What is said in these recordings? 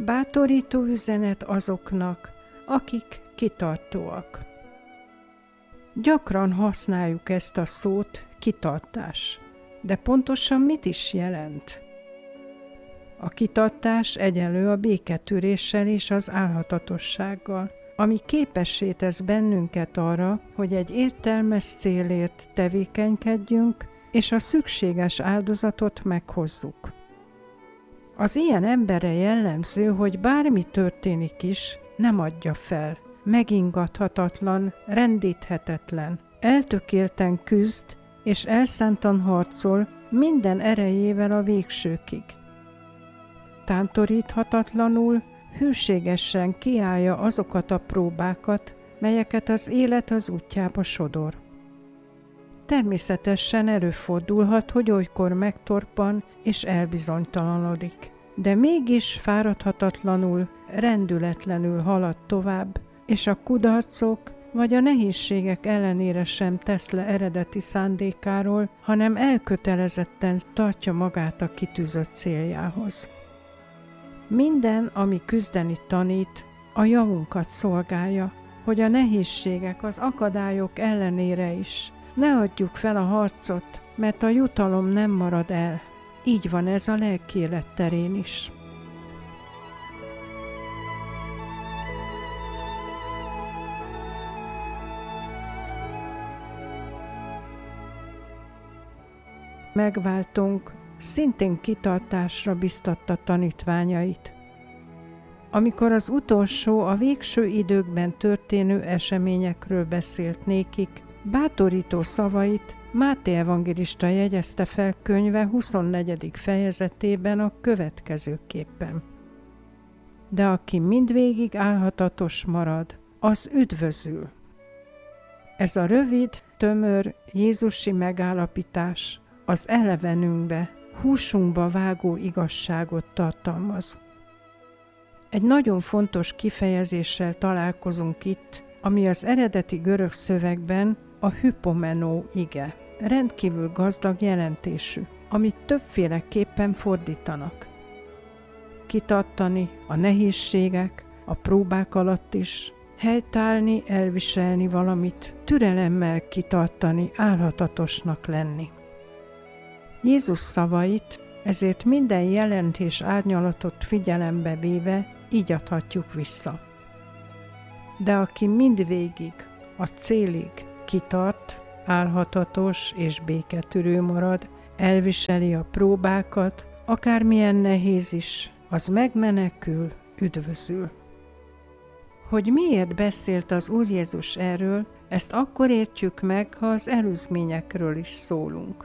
Bátorító üzenet azoknak, akik kitartóak. Gyakran használjuk ezt a szót, kitartás. De pontosan mit is jelent? A kitartás egyenlő a béketűréssel és az álhatatossággal, ami képessé tesz bennünket arra, hogy egy értelmes célért tevékenykedjünk, és a szükséges áldozatot meghozzuk. Az ilyen emberre jellemző, hogy bármi történik is, nem adja fel, megingathatatlan, rendíthetetlen, eltökélten küzd, és elszántan harcol minden erejével a végsőkig. Tántoríthatatlanul, hűségesen kiállja azokat a próbákat, melyeket az élet az útjába sodor. Természetesen előfordulhat, hogy olykor megtorpan és elbizonytalanodik, de mégis fáradhatatlanul, rendületlenül halad tovább, és a kudarcok vagy a nehézségek ellenére sem tesz le eredeti szándékáról, hanem elkötelezetten tartja magát a kitűzött céljához. Minden, ami küzdeni tanít, a javunkat szolgálja, hogy a nehézségek, az akadályok ellenére is ne adjuk fel a harcot, mert a jutalom nem marad el. Így van ez a lelkiélet terén is. Megváltónk szintén kitartásra biztatta tanítványait. Amikor az utolsó, a végső időkben történő eseményekről beszélt nékik, bátorító szavait Máté evangélista jegyezte fel könyve 24. fejezetében a következőképpen. De aki mindvégig álhatatos marad, az üdvözül. Ez a rövid, tömör jézusi megállapítás az elevenünkbe, húsunkba vágó igazságot tartalmaz. Egy nagyon fontos kifejezéssel találkozunk itt, ami az eredeti görög szövegben a hypomenó ige, rendkívül gazdag jelentésű, amit többféleképpen fordítanak. Kitartani a nehézségek, a próbák alatt is, helytállni, elviselni valamit, türelemmel kitartani, álhatatosnak lenni. Jézus szavait ezért minden jelent és árnyalatot figyelembe véve így adhatjuk vissza. De aki mindvégig, a célig kitart, álhatatos és béketűrő marad, elviseli a próbákat, akármilyen nehéz is, az megmenekül, üdvözül. Hogy miért beszélt az Úr Jézus erről, ezt akkor értjük meg, ha az előzményekről is szólunk.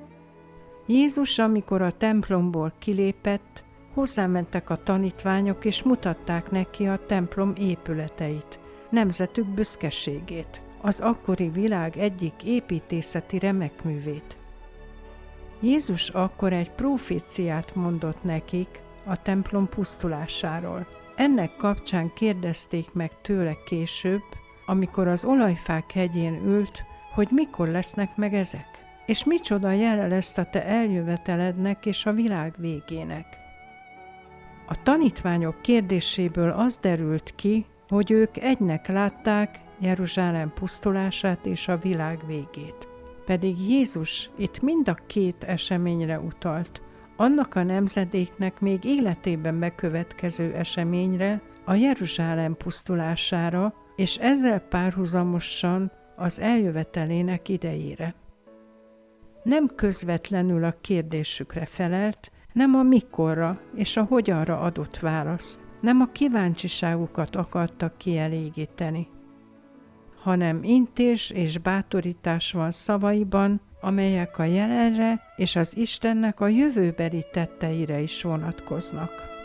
Jézus, amikor a templomból kilépett, hozzámentek a tanítványok, és mutatták neki a templom épületeit, nemzetük büszkeségét, az akkori világ egyik építészeti remekművét. Jézus akkor egy proféciát mondott nekik a templom pusztulásáról. Ennek kapcsán kérdezték meg tőle később, amikor az olajfák hegyén ült, hogy mikor lesznek meg ezek, és micsoda jele lesz a te eljövetelednek és a világ végének. A tanítványok kérdéséből az derült ki, hogy ők egynek látták Jeruzsálem pusztulását és a világ végét. Pedig Jézus itt mind a két eseményre utalt, annak a nemzedéknek még életében bekövetkező eseményre, a Jeruzsálem pusztulására, és ezzel párhuzamosan az eljövetelének idejére. Nem közvetlenül a kérdésükre felelt, nem a mikorra és a hogyanra adott választ, nem a kíváncsiságukat akarta kielégíteni, hanem intés és bátorítás van szavaiban, amelyek a jelenre és az Istennek a jövőbeli tetteire is vonatkoznak.